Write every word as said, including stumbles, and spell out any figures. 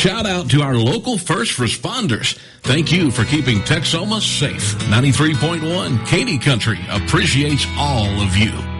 shout out to our local first responders. Thank you for keeping Texoma safe. ninety-three point one Katy Country appreciates all of you.